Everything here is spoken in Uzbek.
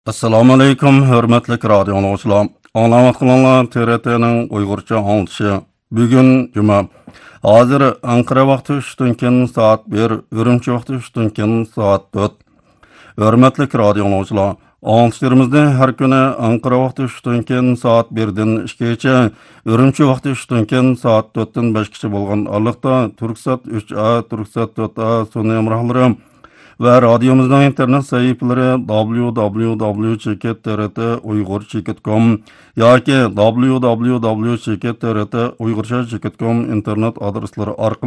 Assalomu alaykum, hurmatli radio tinglovchilar. Anglayotganlar TRTning Uyg'urcha anglishi. Bugun juma. Hozir Anqara vaqti 3dan keyin soat 1, Urumchi vaqti 3dan keyin soat 4. Hurmatli radio tinglovchilar, anglishlarimizni har kuni Anqara vaqti 3dan keyin soat 1dan 2gacha, Urumchi vaqti 3dan keyin soat 4dan 5gacha bo'lgan araliqda Turksat 3A, Turksat 4A sun'iy hamrohlari va radiomizning internet sayfalari www.trt-uyg'urcha.com yoki www.trt-uyg'urcha.com internet adreslari orqali